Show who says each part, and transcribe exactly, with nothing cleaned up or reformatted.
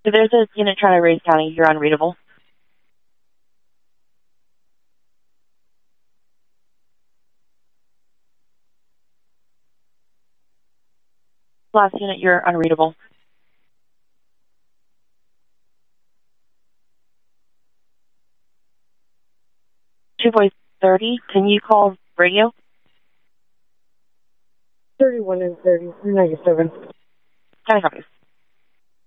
Speaker 1: If there's a unit trying to raise county, you're unreadable. Last unit, you're unreadable. Two voice thirty, can you call radio?
Speaker 2: thirty-one and thirty, ninety-seven.
Speaker 1: County copies.